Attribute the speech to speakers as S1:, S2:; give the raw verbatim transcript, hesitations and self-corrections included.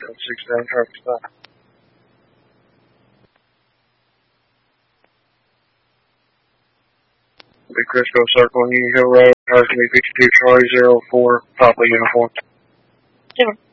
S1: six seven traffic stop. Big Crisco Circle, Union Hill Road, Hurricane fifty-two Charlie zero four, Papa uniform.
S2: Zero.